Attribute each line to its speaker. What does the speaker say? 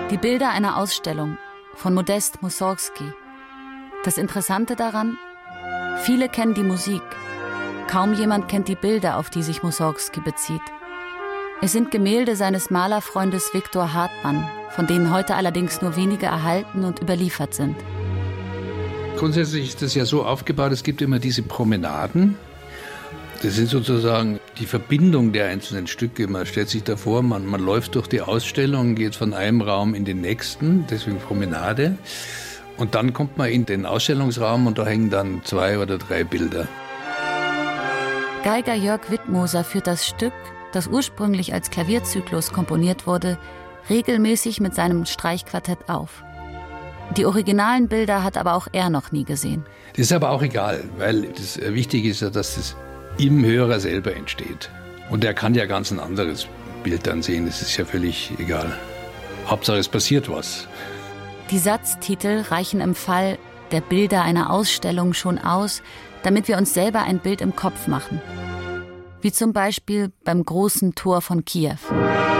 Speaker 1: Die Bilder einer Ausstellung von Modest Mussorgsky. Das Interessante daran, viele kennen die Musik. Kaum jemand kennt die Bilder, auf die sich Mussorgsky bezieht. Es sind Gemälde seines Malerfreundes Viktor Hartmann, von denen heute allerdings nur wenige erhalten und überliefert sind.
Speaker 2: Grundsätzlich ist das ja so aufgebaut, es gibt immer diese Promenaden. Das sind sozusagen die Verbindung der einzelnen Stücke. Man stellt sich da vor, man läuft durch die Ausstellung, geht von einem Raum in den nächsten, deswegen Promenade. Und dann kommt man in den Ausstellungsraum und da hängen dann 2 oder 3 Bilder.
Speaker 1: Geiger Jörg Wittmoser führt das Stück, das ursprünglich als Klavierzyklus komponiert wurde, regelmäßig mit seinem Streichquartett auf. Die originalen Bilder hat aber auch er noch nie gesehen.
Speaker 2: Das ist aber auch egal, weil das Wichtige ist ja, dass das im Hörer selber entsteht. Und der kann ja ganz ein anderes Bild dann sehen, das ist ja völlig egal. Hauptsache es passiert was.
Speaker 1: Die Satztitel reichen im Fall der Bilder einer Ausstellung schon aus, damit wir uns selber ein Bild im Kopf machen. Wie zum Beispiel beim großen Tor von Kiew.